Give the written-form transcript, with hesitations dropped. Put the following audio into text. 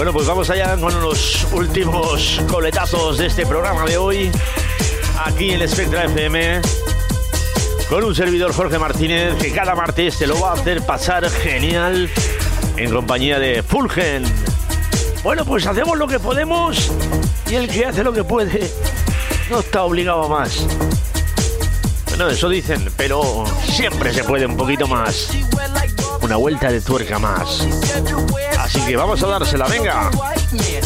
Bueno, pues vamos allá con los últimos coletazos de este programa de hoy, aquí en Spectra FM, con un servidor, Jorge Martínez, que cada martes te lo va a hacer pasar genial en compañía de Fulgen. Bueno, pues hacemos lo que podemos y el que hace lo que puede no está obligado a más. Bueno, eso dicen, pero siempre se puede un poquito más. Una vuelta de tuerca más. Así que vamos a dársela, venga.